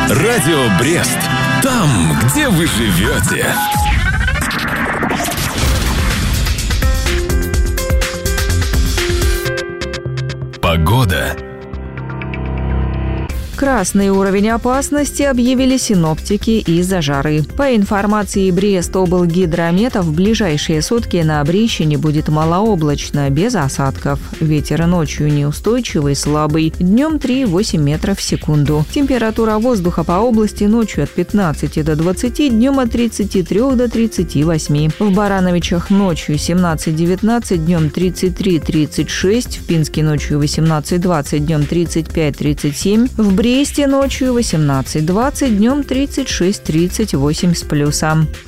Радио Брест. Там, где вы живете. Погода. Красный уровень опасности объявили синоптики из-за жары. По информации Брест-облгидромета, в ближайшие сутки на Брещине будет малооблачно, без осадков. Ветер ночью неустойчивый, слабый, днем 3,8 метров в секунду. Температура воздуха по области ночью от 15 до 20, днем от 33 до 38. В Барановичах ночью 17-19, днем 33-36, в Пинске ночью 18-20, днем 35-37, в Бресте ночью 18-20, днем 36-38 с плюсом.